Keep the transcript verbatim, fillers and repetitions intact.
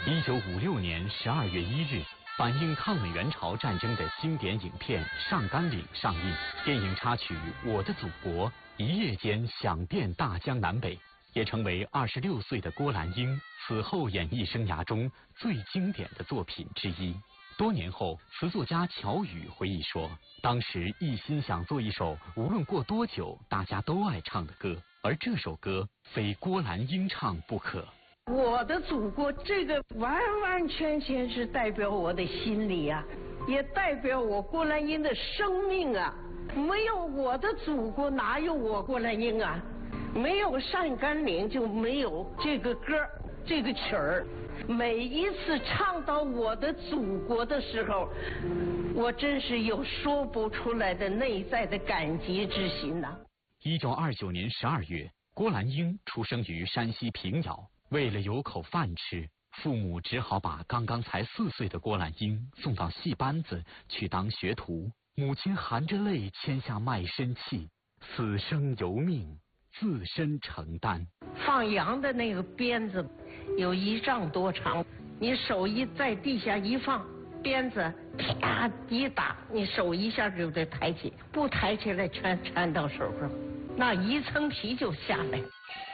一九五六年十二月一日，反映抗美援朝战争的经典影片《上甘岭》上映。电影插曲《我的祖国》一夜间响遍大江南北，也成为二十六岁的郭兰英此后演艺生涯中最经典的作品之一。多年后，词作家乔羽回忆说，当时一心想做一首无论过多久大家都爱唱的歌，而这首歌非郭兰英唱不可。 我的祖国，这个完完全全是代表我的心理啊，也代表我郭兰英的生命啊。没有我的祖国，哪有我郭兰英啊？没有上甘岭，就没有这个歌，这个曲儿。每一次唱到我的祖国的时候，我真是有说不出来的内在的感激之心呐、啊。 一九二九年十二月，郭兰英出生于山西平遥。为了有口饭吃，父母只好把刚刚才四岁的郭兰英送到戏班子去当学徒。母亲含着泪签下卖身契，死生由命，自身承担。 放羊的那个鞭子有一丈多长，你手一在地下一放，鞭子啪一打，你手一下就得抬起，不抬起来全缠到手上，那一层皮就下来。